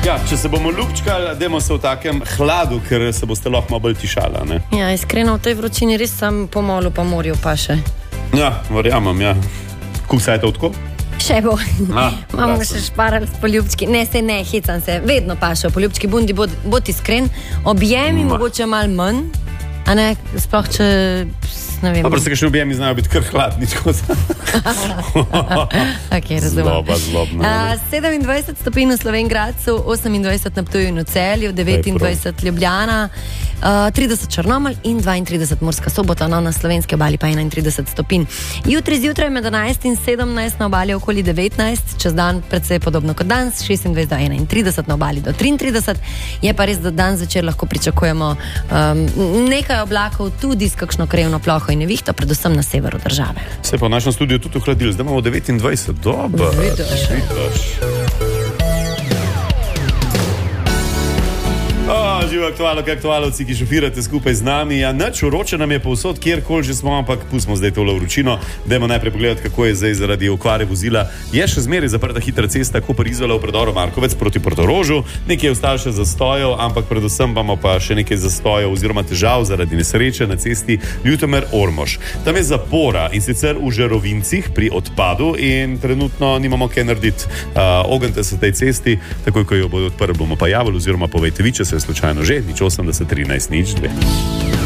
Ja, če se bomo ljubčkali, dajmo se v takem hladu, ker se boste lahko malo bolj tišala, ne? Ja, iskreno v tej vročini res sam po molu pa morju pa še. Ja, verjamem, ja. Kusa je to tako? Še bo. Imamo še šparali s poljubčki. Ne, hecam se. Vedno pašo. Poljubčki bundi, bod iskren. Objemi mogoče malo manj. A ne, sploh če... Ne vem. Dobro, se kakšni objemi znajo biti kar hladni. Ok, razumem. Zlobno. 27 stopinj v Slovenj-Gradcu, 28 na Ptuju in v Celju, 29 Ljubljana, 30 Črnomelj in 32 Murska Sobota, no, na slovenski obali pa 31 stopinj. Jutri zjutraj med 11 in 17 na obali okoli 19, čez dan predvsej podobno kot danes, 26 do 31 na obali do 33. Je pa res, da dan zvečer lahko pričakujemo nekaj oblakov, tudi s kakšno krajevno ploho in nevihto, predvsem na severu države. Se pa v našem studiu tudi ohladili, zdaj imamo 29, dobro. Vidiš. Živo aktualovci, ki šofirate skupaj z nami. Ja, nič, vroče nam je povsod, kjerkoli že smo, ampak pustimo zdaj tole vročino. Dajmo najprej pogledati, kako je zdaj zaradi okvare vozila. Je še zmeraj zaprta hitra cesta Koper-Izola v predoru Markovec proti Portorožu. Nekaj je ostalo še zastojev, ampak predvsem imamo pa še nekaj zastojev oziroma težav zaradi nesreče na cesti Ljutomer-Ormož. Tam je zapora in sicer v Žerovincih pri odpadu in trenutno nimamo kaj narediti. Ognite se tej cesti, takoj ko jo bodo odprli, bomo pa javili oziroma povejte vi, če se je slučajno že, nič 80 13 nič 2.